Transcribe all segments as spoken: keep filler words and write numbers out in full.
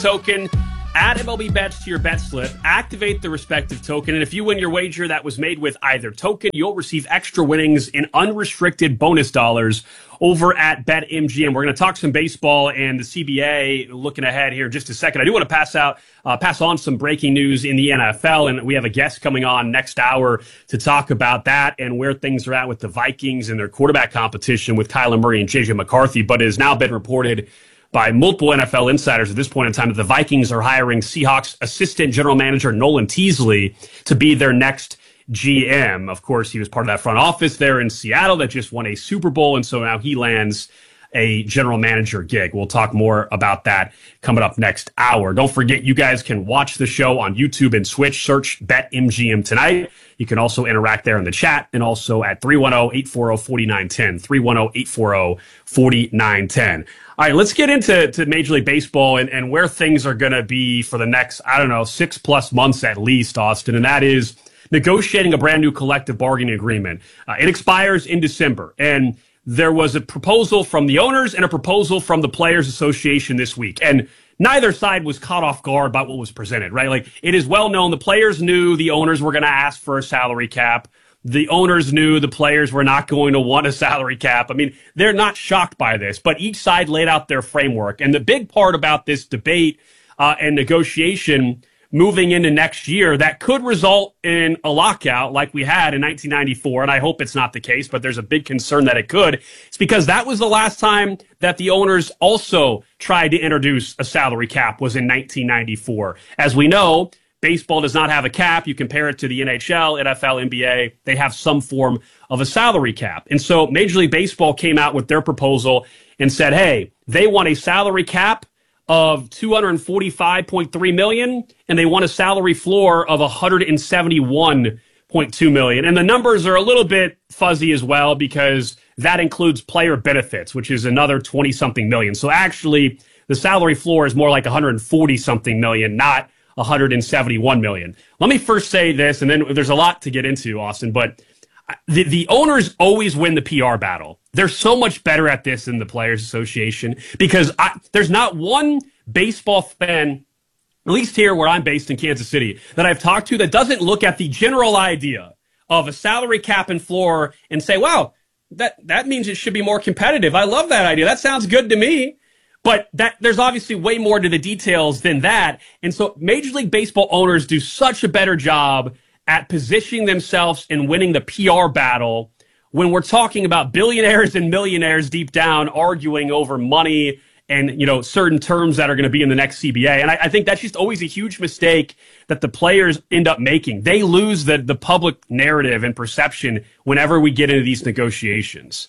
token. Add M L B bets to your bet slip, activate the respective token, and if you win your wager that was made with either token, you'll receive extra winnings in unrestricted bonus dollars over at BetMGM. We're going to talk some baseball and the C B A looking ahead here in just a second. I do want to pass out, uh, pass on some breaking news in the N F L, and we have a guest coming on next hour to talk about that and where things are at with the Vikings and their quarterback competition with Kyler Murray and J J McCarthy. But it has now been reported by multiple N F L insiders at this point in time that the Vikings are hiring Seahawks assistant general manager Nolan Teasley to be their next G M. Of course, he was part of that front office there in Seattle that just won a Super Bowl, and so now he lands a general manager gig. We'll talk more about that coming up next hour. Don't forget, you guys can watch the show on YouTube and Switch. Search BetMGM tonight. You can also interact there in the chat and also at three one zero, eight four zero, four nine one zero, three one zero, eight four zero, four nine one zero. All right, let's get into to Major League Baseball and, and where things are going to be for the next, I don't know, six plus months at least, Austin, and that is negotiating a brand new collective bargaining agreement. Uh, it expires in December, and there was a proposal from the owners and a proposal from the Players Association this week, and neither side was caught off guard by what was presented, right? Like, it is well known the players knew the owners were going to ask for a salary cap. The owners knew the players were not going to want a salary cap. I mean, they're not shocked by this, but each side laid out their framework. And the big part about this debate uh, and negotiation moving into next year that could result in a lockout like we had in nineteen ninety-four, and I hope it's not the case, but there's a big concern that it could. It's because that was the last time that the owners also tried to introduce a salary cap, was in nineteen ninety-four. As we know, baseball does not have a cap. You compare it to the N H L, N F L, N B A. They have some form of a salary cap. And so Major League Baseball came out with their proposal and said, hey, they want a salary cap of two hundred forty-five point three million dollars, and they want a salary floor of one hundred seventy-one point two million dollars. And the numbers are a little bit fuzzy as well because that includes player benefits, which is another twenty-something million. So actually, the salary floor is more like one hundred forty-something million, not one hundred seventy-one million. Let me first say this, and then there's a lot to get into, Austin, but the, the owners always win the P R battle. They're so much better at this than the Players Association because I, there's not one baseball fan, at least here where I'm based in Kansas City, that I've talked to that doesn't look at the general idea of a salary cap and floor and say, wow, that, that means it should be more competitive. I love that idea. That sounds good to me. But that there's obviously way more to the details than that. And so Major League Baseball owners do such a better job at positioning themselves and winning the P R battle when we're talking about billionaires and millionaires deep down arguing over money and, you know, certain terms that are going to be in the next C B A. And I, I think that's just always a huge mistake that the players end up making. They lose the, the public narrative and perception whenever we get into these negotiations.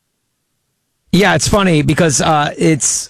Yeah, it's funny because uh, it's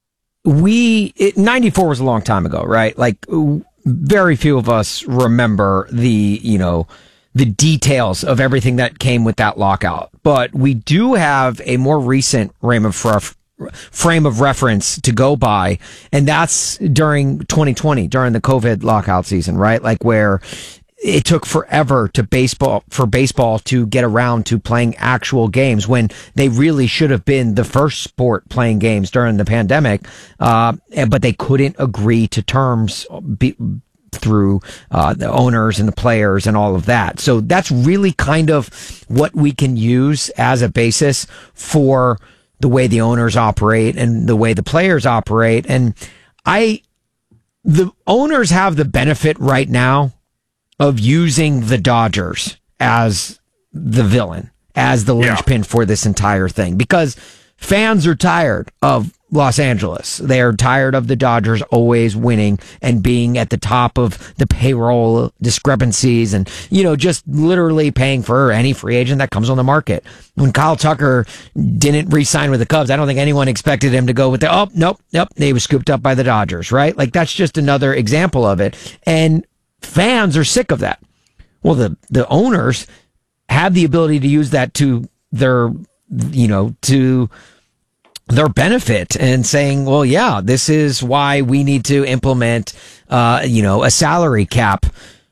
we it, ninety-four was a long time ago, right? Like very few of us remember the, you know, the details of everything that came with that lockout. But we do have a more recent frame of ref- frame of reference to go by, and that's during twenty twenty, during the COVID lockout season, right? Like where it took forever to baseball for baseball to get around to playing actual games when they really should have been the first sport playing games during the pandemic. Uh, but they couldn't agree to terms be, through uh, the owners and the players and all of that. So that's really kind of what we can use as a basis for the way the owners operate and the way the players operate. And I, the owners have the benefit right now of using the Dodgers as the villain, as the linchpin yeah. for this entire thing, because fans are tired of Los Angeles. They're tired of the Dodgers always winning and being at the top of the payroll discrepancies and, you know, just literally paying for any free agent that comes on the market. When Kyle Tucker didn't re-sign with the Cubs, I don't think anyone expected him to go with the, oh, nope, nope, they were scooped up by the Dodgers, right? Like, that's just another example of it. And fans are sick of that. Well, the, the owners have the ability to use that to their, you know, to their benefit and saying, well, yeah, this is why we need to implement, uh, you know, a salary cap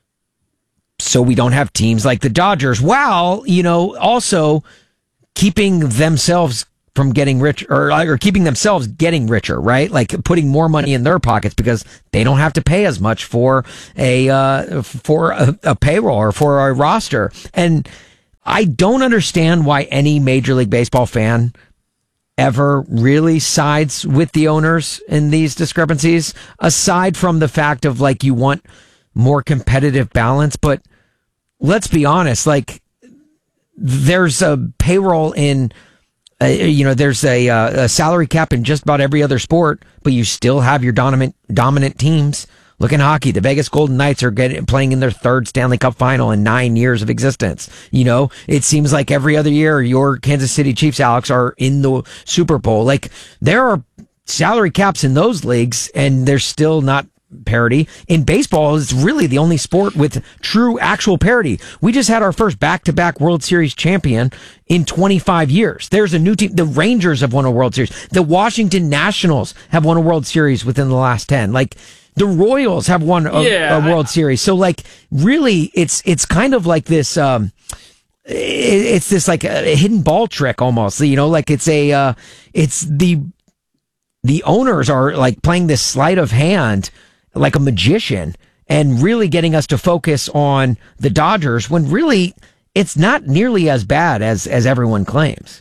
so we don't have teams like the Dodgers, while, you know, also keeping themselves from getting rich or, or keeping themselves getting richer, right? Like putting more money in their pockets because they don't have to pay as much for a, uh, for a, a payroll or for a roster. And I don't understand why any Major League Baseball fan ever really sides with the owners in these discrepancies, aside from the fact of like you want more competitive balance. But let's be honest, like there's a payroll in, uh, you know, there's a, uh, a salary cap in just about every other sport, but you still have your dominant dominant teams. Look in hockey, the Vegas Golden Knights are getting playing in their third Stanley Cup final in nine years of existence. You know, it seems like every other year your Kansas City Chiefs, Alex, are in the Super Bowl. Like there are salary caps in those leagues, and they're still not parity. In baseball, it's really the only sport with true actual parity. We just had our first back-to-back World Series champion in twenty-five years. There's a new team. The Rangers have won a World Series. The Washington Nationals have won a World Series within the last ten. Like, the Royals have won a, yeah, a World I, Series. So, like, really, it's it's kind of like this. Um, it, it's this like a hidden ball trick almost. You know, like it's a uh, it's the the owners are like playing this sleight of hand like a magician and really getting us to focus on the Dodgers when really it's not nearly as bad as as everyone claims.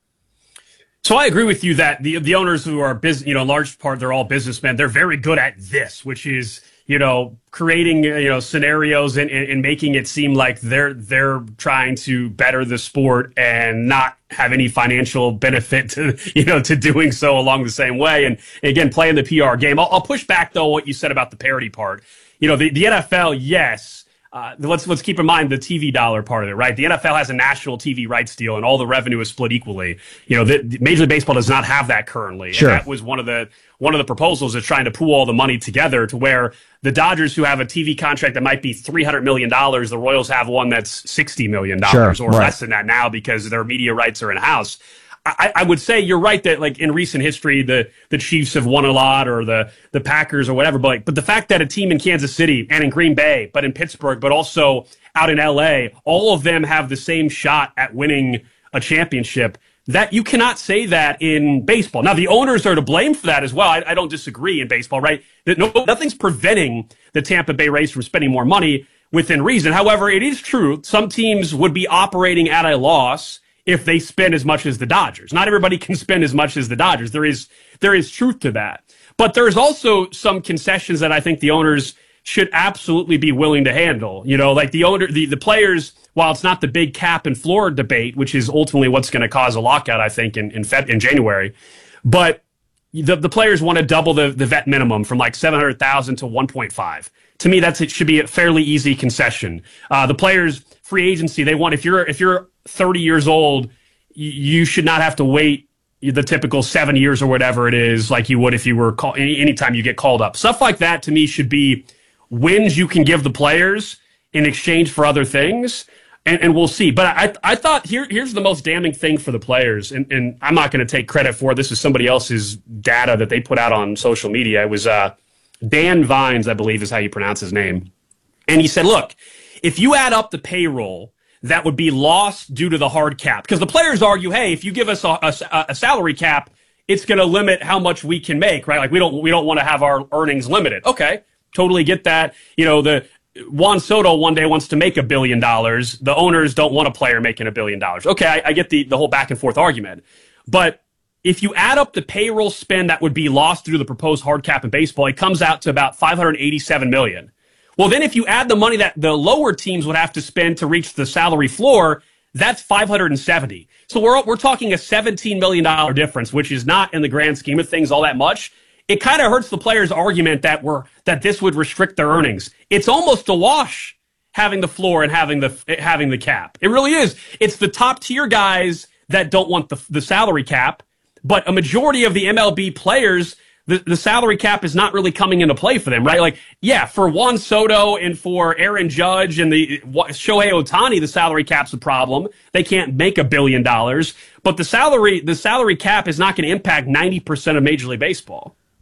So I agree with you that the the owners who are business, you know, in large part, they're all businessmen. They're very good at this, which is, you know, creating, you know, scenarios and, and, and making it seem like they're they're trying to better the sport and not have any financial benefit to, you know, to doing so along the same way. And again, playing the P R game. I'll, I'll push back, though, what you said about the parity part. You know, the, the N F L, yes. Uh, let's let's keep in mind the T V dollar part of it, right? The N F L has a national T V rights deal, and all the revenue is split equally. You know, the, the Major League Baseball does not have that currently. Sure. And that was one of the one of the proposals is trying to pool all the money together to where the Dodgers, who have a T V contract that might be three hundred million dollars, the Royals have one that's sixty million dollars sure, or right. less than that now because their media rights are in house. I, I would say you're right that like in recent history, the, the Chiefs have won a lot or the, the Packers or whatever. But like, but the fact that a team in Kansas City and in Green Bay, but in Pittsburgh, but also out in L A, all of them have the same shot at winning a championship. That you cannot say that in baseball. Now, the owners are to blame for that as well. I, I don't disagree in baseball, right? That no, nothing's preventing the Tampa Bay Rays from spending more money within reason. However, it is true some teams would be operating at a loss if they spend as much as the Dodgers. Not everybody can spend as much as the Dodgers. There is there is truth to that. But there's also some concessions that I think the owners should absolutely be willing to handle. You know, like the owner, the, the players, while it's not the big cap and floor debate, which is ultimately what's going to cause a lockout, I think, in in, Feb, in January, but the, the players want to double the, the vet minimum from like seven hundred thousand to one point five. To me, that's it should be a fairly easy concession. Uh, the players' free agency, they want, if you're if you're thirty years old, you should not have to wait the typical seven years or whatever it is, like you would if you were call, any anytime you get called up. Stuff like that to me should be wins you can give the players in exchange for other things, and, and we'll see. But I I thought here here's the most damning thing for the players, and, and I'm not going to take credit for it. This is somebody else's data that they put out on social media. It was uh, Dan Vines, I believe is how you pronounce his name, and he said, look, if you add up the payroll that would be lost due to the hard cap. Because the players argue, hey, if you give us a, a, a salary cap, it's going to limit how much we can make, right? Like we don't we don't want to have our earnings limited. Okay, totally get that. You know, the Juan Soto one day wants to make a billion dollars. The owners don't want a player making a billion dollars. Okay, I, I get the, the whole back and forth argument. But if you add up the payroll spend that would be lost through the proposed hard cap in baseball, it comes out to about five hundred eighty-seven million dollars. Well, then if you add the money that the lower teams would have to spend to reach the salary floor, that's five hundred seventy. So we're we're talking a seventeen million dollars difference, which is not in the grand scheme of things all that much. It kind of hurts the players' argument that we're that this would restrict their earnings. It's almost a wash having the floor and having the having the cap. It really is. It's the top tier guys that don't want the the salary cap, but a majority of the M L B players, The, the salary cap is not really coming into play for them, right? Like, yeah, for Juan Soto and for Aaron Judge and the Shohei Ohtani, the salary cap's a problem. They can't make a billion dollars, but the salary the salary cap is not going to impact ninety percent of Major League Baseball.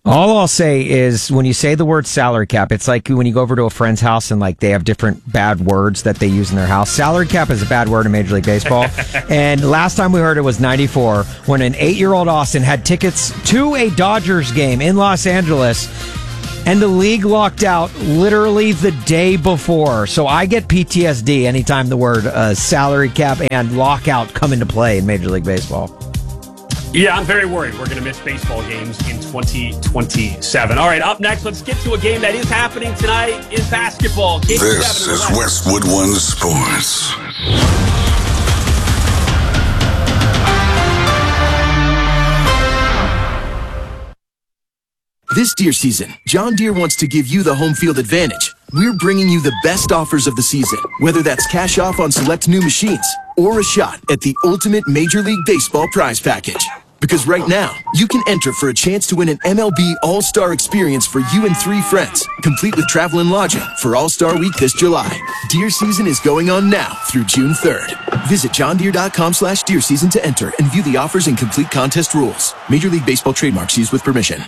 All I'll say is when you say the word salary cap, it's like when you go over to a friend's house and like they have different bad words that they use in their house. Salary cap is a bad word in Major League Baseball. And last time we heard it was ninety-four when an eight-year-old Austin had tickets to a Dodgers game in Los Angeles and the league locked out literally the day before. So I get P T S D anytime the word uh, salary cap and lockout come into play in Major League Baseball. Yeah, I'm very worried we're going to miss baseball games in twenty twenty-seven. All right, up next, let's get to a game that is happening tonight in basketball. Game this is Westwood One Sports. This Deere season, John Deere wants to give you the home field advantage. We're bringing you the best offers of the season, whether that's cash off on select new machines or a shot at the ultimate Major League Baseball prize package. Because right now, you can enter for a chance to win an M L B All-Star experience for you and three friends, complete with travel and lodging for All-Star Week this July. Deer season is going on now through June third. Visit johndeere.com slash deer season to enter and view the offers and complete contest rules. Major League Baseball trademarks used with permission.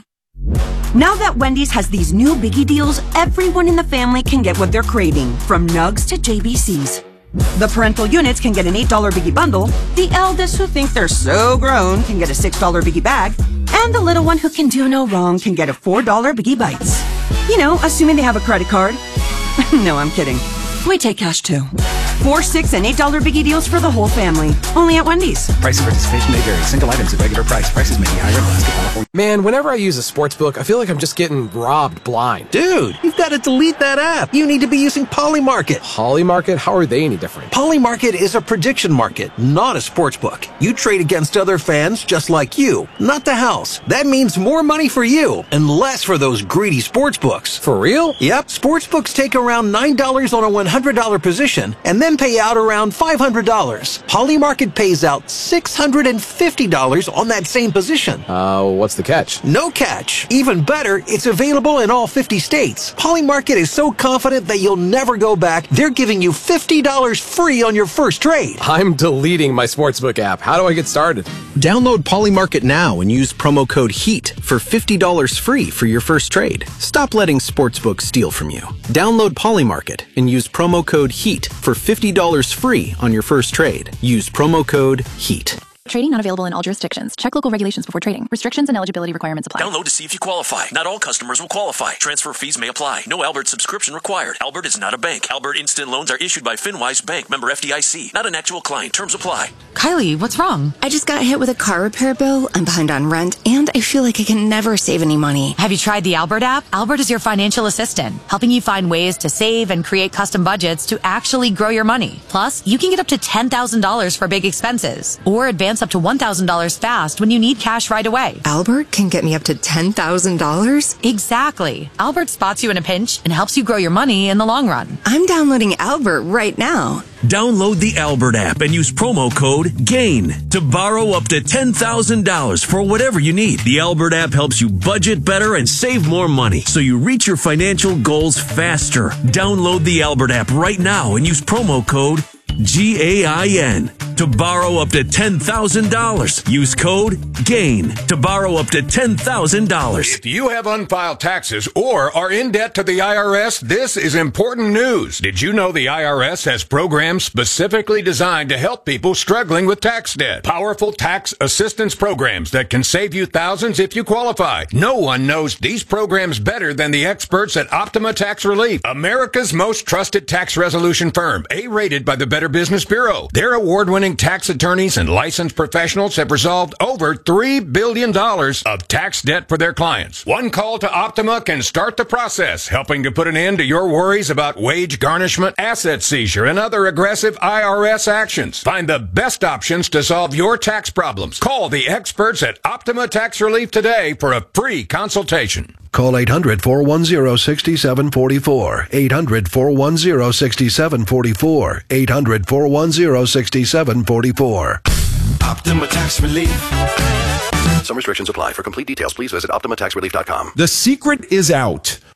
Now that Wendy's has these new biggie deals, everyone in the family can get what they're craving, from nugs to J B Cs. The parental units can get an eight dollar biggie bundle, the eldest who think they're so grown can get a six dollar biggie bag, and the little one who can do no wrong can get a four dollar biggie bites. You know, assuming they have a credit card. No, I'm kidding. We take cash too. Four, six, and eight dollar biggie deals for the whole family. Only at Wendy's. Price and participation may vary. Single items at regular price. Prices may be higher in Alaska, California. Man, whenever I use a sports book, I feel like I'm just getting robbed blind. Dude, you've got to delete that app. You need to be using Polymarket. Polymarket? How are they any different? Polymarket is a prediction market, not a sports book. You trade against other fans just like you, not the house. That means more money for you and less for those greedy sports books. For real? Yep. Sports books take around nine dollars on a one hundred dollar position and then pay out around five hundred dollars. Polymarket pays out six hundred fifty dollars on that same position. Uh, what's the catch? No catch. Even better, it's available in all fifty states. Polymarket is so confident that you'll never go back, they're giving you fifty dollars free on your first trade. I'm deleting my sportsbook app. How do I get started? Download Polymarket now and use promo code HEAT for fifty dollars free for your first trade. Stop letting sportsbooks steal from you. Download Polymarket and use promo code HEAT for fifty dollars free on your first trade. Use promo code HEAT. Trading not available in all jurisdictions. Check local regulations before trading. Restrictions and eligibility requirements apply. Download to see if you qualify. Not all customers will qualify. Transfer fees may apply. No Albert subscription required. Albert is not a bank. Albert Instant Loans are issued by FinWise Bank, member F D I C. Not an actual client. Terms apply. Kylie, what's wrong? I just got hit with a car repair bill. I'm behind on rent, and I feel like I can never save any money. Have you tried the Albert app? Albert is your financial assistant, helping you find ways to save and create custom budgets to actually grow your money. Plus, you can get up to ten thousand dollars for big expenses, or advance up to one thousand dollars fast when you need cash right away. Albert can get me up to ten thousand dollars? Exactly. Albert spots you in a pinch and helps you grow your money in the long run. I'm downloading Albert right now. Download the Albert app and use promo code GAIN to borrow up to ten thousand dollars for whatever you need. The Albert app helps you budget better and save more money so you reach your financial goals faster. Download the Albert app right now and use promo code G A I N to borrow up to ten thousand dollars. Use code GAIN to borrow up to ten thousand dollars. If you have unfiled taxes or are in debt to the I R S, this is important news. Did you know the I R S has programs specifically designed to help people struggling with tax debt? Powerful tax assistance programs that can save you thousands if you qualify. No one knows these programs better than the experts at Optima Tax Relief, America's most trusted tax resolution firm, A-rated by the Better Business Bureau. Their award-winning tax attorneys and licensed professionals have resolved over three billion dollars of tax debt for their clients. One call to Optima can start the process, helping to put an end to your worries about wage garnishment, asset seizure, and other aggressive I R S actions. Find the best options to solve your tax problems. Call the experts at Optima Tax Relief today for a free consultation. Call eight hundred, four one zero, six seven four four. eight hundred, four one zero, six seven four four. eight hundred, four one zero, six seven four four. Optima Tax Relief. Some restrictions apply. For complete details, please visit Optima Tax Relief dot com. The secret is out.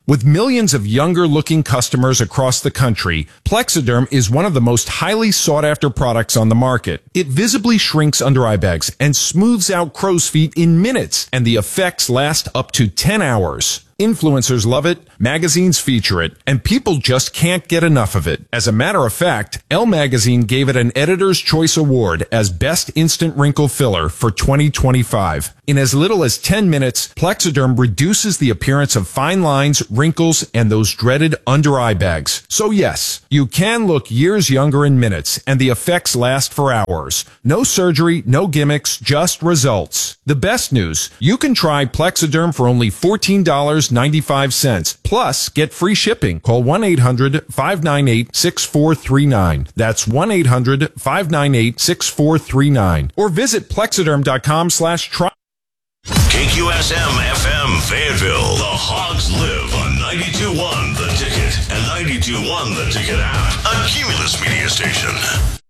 With millions of younger-looking customers across the country, Plexiderm is one of the most highly sought-after products on the market. It visibly shrinks under-eye bags and smooths out crow's feet in minutes, and the effects last up to ten hours. Influencers love it, magazines feature it, and people just can't get enough of it. As a matter of fact, Elle Magazine gave it an Editor's Choice Award as Best Instant Wrinkle Filler for twenty twenty-five. In as little as ten minutes, Plexiderm reduces the appearance of fine lines, wrinkles, and those dreaded under-eye bags. So yes, you can look years younger in minutes, and the effects last for hours. No surgery, no gimmicks, just results. The best news, you can try Plexiderm for only fourteen dollars and ninety-five cents. Plus, get free shipping. Call one eight hundred, five nine eight, six four three nine. That's one eight hundred, five nine eight, six four three nine. Or visit plexiderm.com slash try. K Q S M F M Fayetteville. The Hogs live on ninety-two point one The Ticket and ninety-two point one The Ticket app. A Cumulus media station.